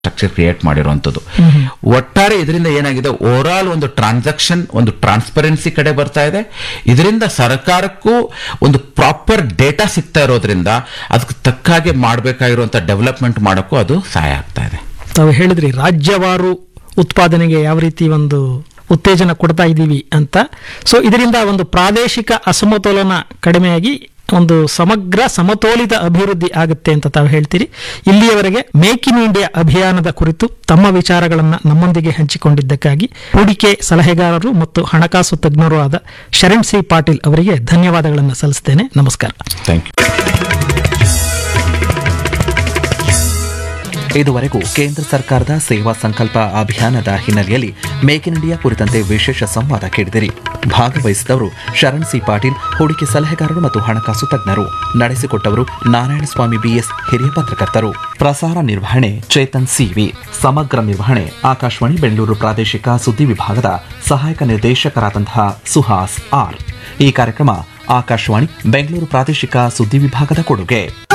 Structure create ಮಾಡಿರುವಂತದ್ದು. ಒಟ್ಟಾರೆ ಇದರಿಂದ ಏನಾಗಿದೆ, ಓವರ್ ಆಲ್ ಒಂದು ಟ್ರಾನ್ಸಾಕ್ಷನ್, ಒಂದು ಟ್ರಾನ್ಸ್ಪರೆನ್ಸಿ ಕಡೆ ಬರ್ತಾ ಇದೆ. ಇದರಿಂದ ಸರ್ಕಾರಕ್ಕೂ ಒಂದು ಪ್ರಾಪರ್ ಡೇಟಾ ಸಿಗ್ತಾ ಇರೋದ್ರಿಂದ ಅದಕ್ಕೆ ತಕ್ಕ ಹಾಗೆ ಮಾಡಬೇಕಾಗಿರುವಂತ ಡೆವಲಪ್ಮೆಂಟ್ ಮಾಡೋಕ್ಕೂ ಅದು ಸಹಾಯ ಆಗ್ತಾ ಇದೆ. ತಾವು ಹೇಳಿದ್ರಿ ರಾಜ್ಯವಾರು ಉತ್ಪಾದನೆಗೆ ಯಾವ ರೀತಿ ಒಂದು ಉತ್ತೇಜನ ಕೊಡ್ತಾ ಇದ್ದೀವಿ ಅಂತ. ಸೊ ಇದರಿಂದ ಒಂದು ಪ್ರಾದೇಶಿಕ ಅಸಮತೋಲನ ಕಡಿಮೆಯಾಗಿ ಒಂದು ಸಮಗ್ರ ಸಮತೋಲಿತ ಅಭಿವೃದ್ಧಿ ಆಗುತ್ತೆ ಅಂತ ತಾವು ಹೇಳ್ತೀರಿ. ಇಲ್ಲಿಯವರೆಗೆ ಮೇಕ್ ಇನ್ ಇಂಡಿಯಾ ಅಭಿಯಾನದ ಕುರಿತು ತಮ್ಮ ವಿಚಾರಗಳನ್ನು ನಮ್ಮೊಂದಿಗೆ ಹಂಚಿಕೊಂಡಿದ್ದಕ್ಕಾಗಿ ಹೂಡಿಕೆ ಸಲಹೆಗಾರರು ಮತ್ತು ಹಣಕಾಸು ತಜ್ಞರು ಆದ ಶರಣ್ ಸಿ ಪಾಟೀಲ್ ಅವರಿಗೆ ಧನ್ಯವಾದಗಳನ್ನು ಸಲ್ಲಿಸುತ್ತೇನೆ. ನಮಸ್ಕಾರ. Thank you. ಇದುವರೆಗೂ ಕೇಂದ್ರ ಸರ್ಕಾರದ ಸೇವಾ ಸಂಕಲ್ಪ ಅಭಿಯಾನದ ಹಿನ್ನೆಲೆಯಲ್ಲಿ ಮೇಕ್ ಇನ್ ಇಂಡಿಯಾ ಕುರಿತಂತೆ ವಿಶೇಷ ಸಂವಾದ ಕೇಳಿದಿರಿ. ಭಾಗವಹಿಸಿದವರು ಶರಣ್ ಸಿ ಪಾಟೀಲ್, ಹೂಡಿಕೆ ಸಲಹೆಗಾರರು ಮತ್ತು ಹಣಕಾಸು ತಜ್ಞರು. ನಡೆಸಿಕೊಟ್ಟವರು ನಾರಾಯಣಸ್ವಾಮಿ ಬಿಎಸ್, ಹಿರಿಯ ಪತ್ರಕರ್ತರು. ಪ್ರಸಾರ ನಿರ್ವಹಣೆ ಚೇತನ್ ಸಿವಿ. ಸಮಗ್ರ ನಿರ್ವಹಣೆ ಆಕಾಶವಾಣಿ ಬೆಂಗಳೂರು ಪ್ರಾದೇಶಿಕ ಸುದ್ದಿ ವಿಭಾಗದ ಸಹಾಯಕ ನಿರ್ದೇಶಕರಾದಂತಹ ಸುಹಾಸ್ ಆರ್. ಈ ಕಾರ್ಯಕ್ರಮ ಆಕಾಶವಾಣಿ ಬೆಂಗಳೂರು ಪ್ರಾದೇಶಿಕ ಸುದ್ದಿ ವಿಭಾಗದ ಕೊಡುಗೆ.